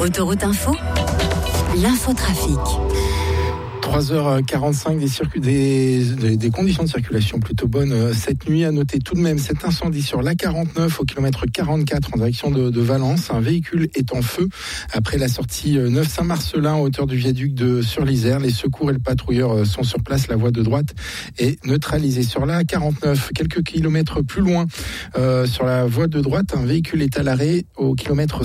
Autoroute Info, l'infotrafic. 3h45 des conditions de circulation plutôt bonnes cette nuit. À noter tout de même cet incendie sur l'A49 au kilomètre 44 en direction de Valence. Un véhicule est en feu après la sortie 9 Saint-Marcelin en hauteur du viaduc de Sur-l'Isère. Les secours et le patrouilleur sont sur place. La voie de droite est neutralisée. Sur l'A49, quelques kilomètres plus loin, sur la voie de droite, un véhicule est à l'arrêt au kilomètre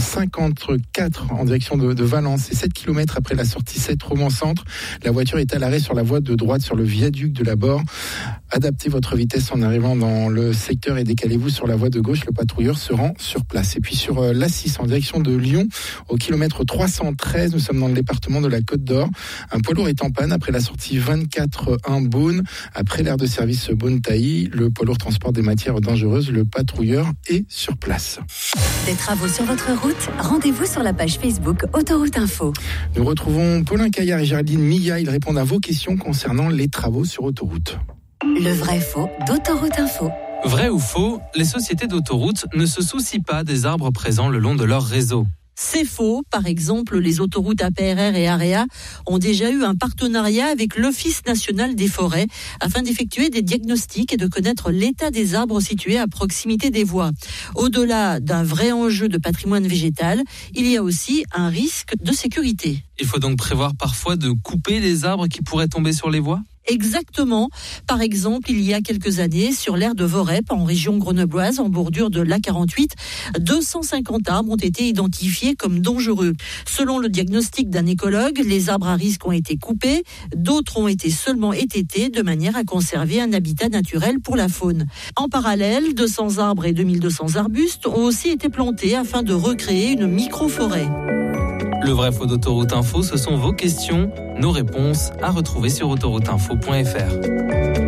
54 en direction de Valence. Et 7 kilomètres après la sortie 7 Romans-Centre, la voiture est à l'arrêt sur la voie de droite sur le viaduc de la Bord. Adaptez votre vitesse en arrivant dans le secteur et décalez-vous sur la voie de gauche. Le patrouilleur se rend sur place. Et puis sur l'A6 en direction de Lyon, au kilomètre 313, nous sommes dans le département de la Côte d'Or. Un poids lourd est en panne après la sortie 24-1 Beaune. Après l'aire de service Beaune-Tailly, le poids lourd transporte des matières dangereuses. Le patrouilleur est sur place. Des travaux sur votre route? Rendez-vous sur la page Facebook Autoroute Info. Nous retrouvons Paulin Caillard et Géraldine Milla. Ils répondent à vos questions concernant les travaux sur autoroute. Le vrai-faux d'Autoroute Info. Vrai ou faux, les sociétés d'autoroutes ne se soucient pas des arbres présents le long de leur réseau. C'est faux. Par exemple, les autoroutes APRR et AREA ont déjà eu un partenariat avec l'Office national des forêts afin d'effectuer des diagnostics et de connaître l'état des arbres situés à proximité des voies. Au-delà d'un vrai enjeu de patrimoine végétal, il y a aussi un risque de sécurité. Il faut donc prévoir parfois de couper les arbres qui pourraient tomber sur les voies ? Exactement. Par exemple, il y a quelques années, sur l'aire de Vorep, en région grenobloise, en bordure de l'A48, 250 arbres ont été identifiés comme dangereux. Selon le diagnostic d'un écologue, les arbres à risque ont été coupés, d'autres ont été seulement étêtés de manière à conserver un habitat naturel pour la faune. En parallèle, 200 arbres et 2200 arbustes ont aussi été plantés afin de recréer une micro-forêt. Le vrai-faux d'Autoroute Info, ce sont vos questions, nos réponses à retrouver sur autorouteinfo.fr.